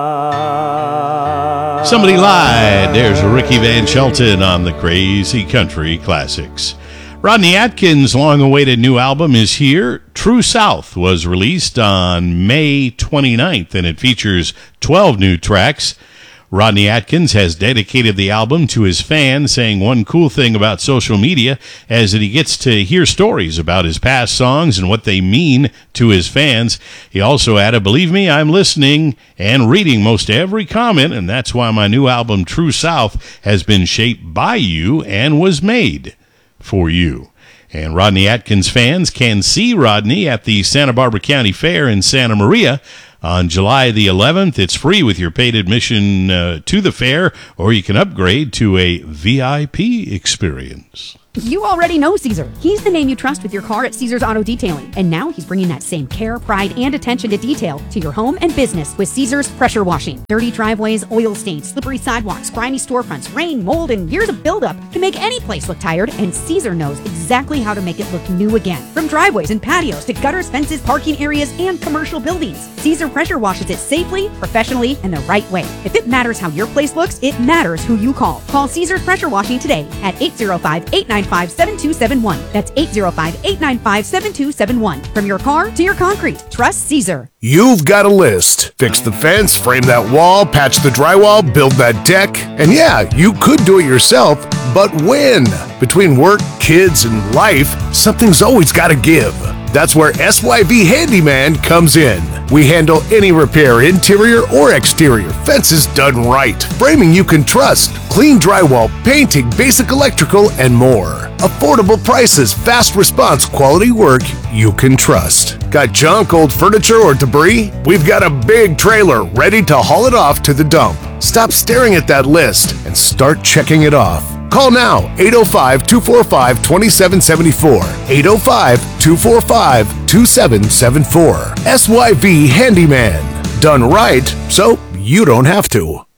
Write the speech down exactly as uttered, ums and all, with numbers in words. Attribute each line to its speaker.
Speaker 1: Somebody lied. There's Ricky Van Shelton on the Crazy Country Classics. Rodney Atkins' long-awaited new album is here. True South was released on May twenty-ninth, and it features twelve new tracks. Rodney Atkins has dedicated the album to his fans, saying one cool thing about social media is that he gets to hear stories about his past songs and what they mean to his fans. He also added, "Believe me, I'm listening and reading most every comment, and that's why my new album, True South, has been shaped by you and was made for you." And Rodney Atkins fans can see Rodney at the Santa Barbara County Fair in Santa Maria on July the eleventh. It's free with your paid admission uh, to the fair, or you can upgrade to a V I P experience.
Speaker 2: You already know Caesar. He's the name you trust with your car at Caesar's Auto Detailing. And now he's bringing that same care, pride, and attention to detail to your home and business with Caesar's Pressure Washing. Dirty driveways, oil stains, slippery sidewalks, grimy storefronts, rain, mold, and years of buildup can make any place look tired, and Caesar knows exactly how to make it look new again. From driveways and patios to gutters, fences, parking areas, and commercial buildings, Caesar Pressure washes it safely, professionally, and the right way. If it matters how your place looks, it matters who you call. Call Caesar's Pressure Washing today at eight zero five, eight nine five, seven two seven one. That's eight zero five, eight nine five, seven two seven one. From your car to your concrete, trust Caesar.
Speaker 3: You've got a list. Fix the fence, frame that wall, patch the drywall, build that deck. And yeah, you could do it yourself, but when? Between work, kids, and life, something's always got to give. That's where S Y V Handyman comes in. We handle any repair, interior or exterior, fences done right, framing you can trust, clean drywall, painting, basic electrical, and more. Affordable prices, fast response, quality work you can trust. Got junk, old furniture, or debris? We've got a big trailer ready to haul it off to the dump. Stop staring at that list and start checking it off. Call now, eight oh five, two four five, two seven seven four, eight oh five, two four five, two seven seven four. S Y V Handyman. Done right, so you don't have to.